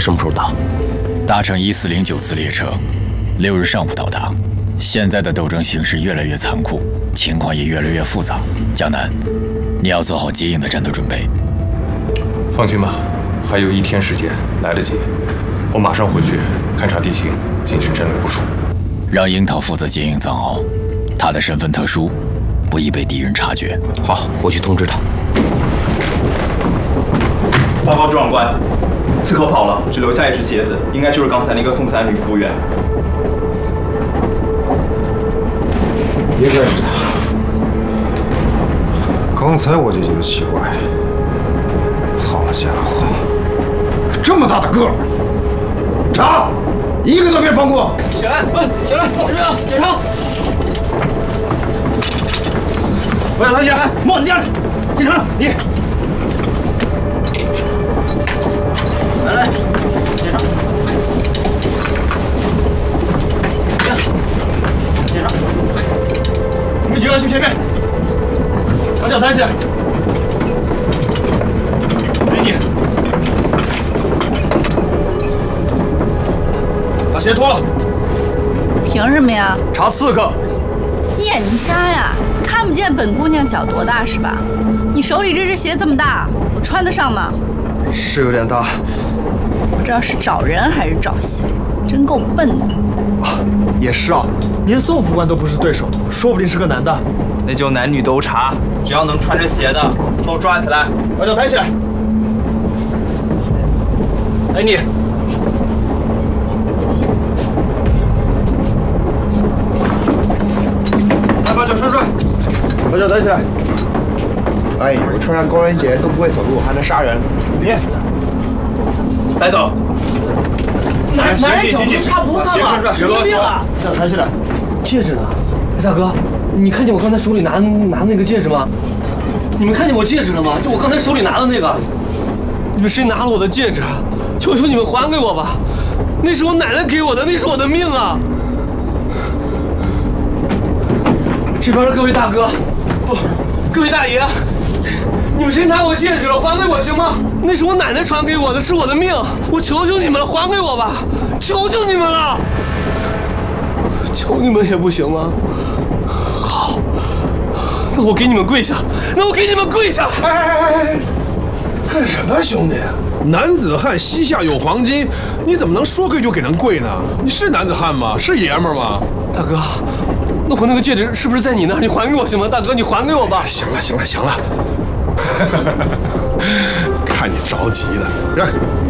什么时候到？ 搭乘1409次列车，6日上午到达。现在的斗争形势越来越残酷，情况也越来越复杂。江南，你要做好接应的战斗准备。 放心吧，还有1天时间，来得及。我马上回去勘察地形，进行战略部署。 让樱桃负责接应藏獒，他的身份特殊，不易被敌人察觉。 好，我去通知他。 报告长官，刺客跑了，只留下一只鞋子，应该就是刚才那个送餐女服务员。 别认识他。刚才我就觉得奇怪，好家伙，这么大的个儿，查，一个都别放过！ 起来，起来，这边检查。 不要抬起来，莫你家，进城，你。 来，检查。检查。你们几个人去前面，把脚抬起来。美女，把鞋脱了。 凭什么呀？ 查刺客。 你眼睛瞎呀？看不见本姑娘脚多大是吧？你手里这只鞋这么大，我穿得上吗？ 是有点大。 不知道是找人还是找鞋，真够笨的。 也是啊，连宋副官都不是对手，说不定是个男的。 那就男女都查，只要能穿着鞋的都抓起来， 把脚抬起来。哎你，来把脚拴拴，把脚抬起来。 哎呦，穿上高跟鞋都不会走路，还能杀人？ 别， 带走。 男人脚都差不多大了，神经病啊！脚抬起来。 戒指呢？哎，大哥，你看见我刚才手里拿那个戒指吗？你们看见我戒指了吗？就我刚才手里拿的那个。你们谁拿了我的戒指？求求你们还给我吧！那是我奶奶给我的，那是我的命啊！这边的各位大哥，不，各位大爷，你们谁拿我戒指了？还给我行吗？那是我奶奶传给我的，是我的命！我求求你们了，还给我吧！求求你们了！求你们也不行吗？好，那我给你们跪下！那我给你们跪下！ 哎，干什么，兄弟？男子汉膝下有黄金，你怎么能说跪就给人跪呢？你是男子汉吗？是爷们儿吗？ 大哥，那我那个戒指是不是在你那儿？你还给我行吗？大哥，你还给我吧！ 行了，行了，行了，看你着急了，让。